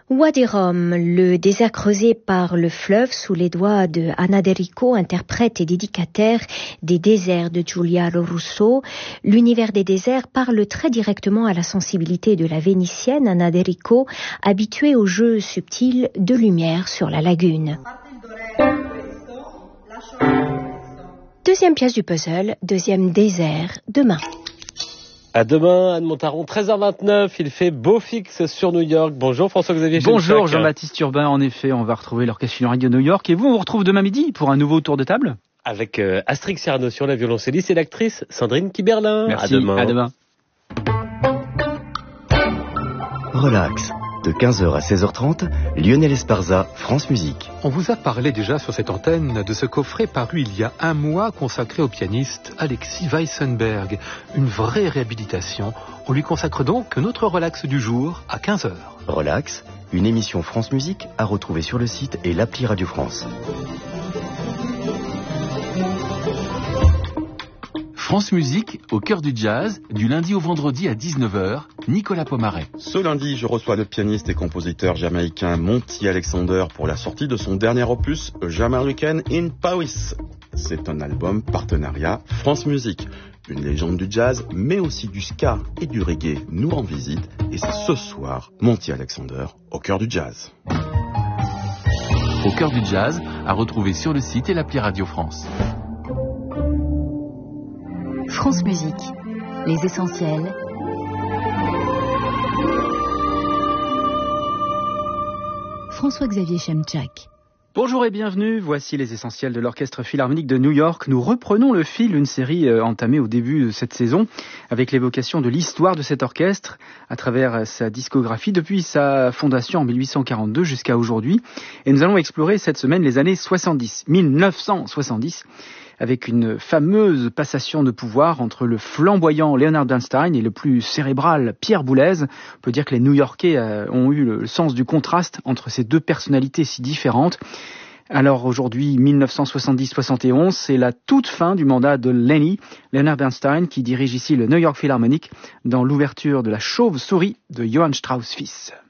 Wadi Rum, le désert creusé par le fleuve sous les doigts de Anna De Rico, interprète et dédicataire des déserts de Giuliano Russo. L'univers des déserts parle très directement à la sensibilité de la Vénitienne Anna De Rico, habituée au jeu subtil de lumière sur la lagune. Deuxième pièce du puzzle, deuxième désert, demain. À demain, Anne Montaron, 13h29, il fait beau fixe sur New York. Bonjour François-Xavier Chemchak. Bonjour Jean-Baptiste Urbain, en effet, on va retrouver l'Orchestre Philharmonique de New York. Et vous, on vous retrouve demain midi pour un nouveau tour de table. Avec Astrid Cyrano sur la violoncelliste et l'actrice Sandrine Kiberlin. Merci, à demain. Relax, de 15h à 16h30, Lionel Esparza, France Musique. On vous a parlé déjà sur cette antenne de ce coffret paru il y a un mois consacré au pianiste Alexis Weissenberg. Une vraie réhabilitation. On lui consacre donc notre relax du jour à 15h. Relax, une émission France Musique à retrouver sur le site et l'appli Radio France. France Musique, au cœur du jazz, du lundi au vendredi à 19h, Nicolas Pomaret. Ce lundi, je reçois le pianiste et compositeur jamaïcain Monty Alexander pour la sortie de son dernier opus, Jamaican in Paris. C'est un album partenariat France Musique. Une légende du jazz, mais aussi du ska et du reggae nous rend visite. Et c'est ce soir, Monty Alexander, au cœur du jazz. Au cœur du jazz, à retrouver sur le site et l'appli Radio France. France Musique, les essentiels. François-Xavier Chemchak. Bonjour et bienvenue, voici les essentiels de l'Orchestre Philharmonique de New York. Nous reprenons le fil d'une série entamée au début de cette saison avec l'évocation de l'histoire de cet orchestre à travers sa discographie depuis sa fondation en 1842 jusqu'à aujourd'hui. Et nous allons explorer cette semaine les années 1970, avec une fameuse passation de pouvoir entre le flamboyant Leonard Bernstein et le plus cérébral Pierre Boulez. On peut dire que les New-Yorkais ont eu le sens du contraste entre ces deux personnalités si différentes. Alors aujourd'hui, 1970-71, c'est la toute fin du mandat de Leonard Bernstein, qui dirige ici le New York Philharmonic dans l'ouverture de La Chauve-souris de Johann Strauss fils.